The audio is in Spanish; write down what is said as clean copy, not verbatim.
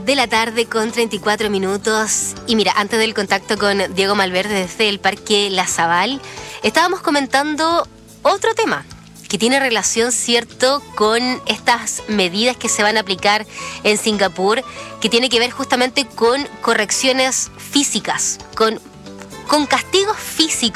de la tarde con 34 minutos. Y mira, antes del contacto con Diego Malverde desde el Parque La Zabal, estábamos comentando otro tema que tiene relación, ¿cierto?, con estas medidas que se van a aplicar en Singapur, que tiene que ver justamente con correcciones físicas, con castigos físicos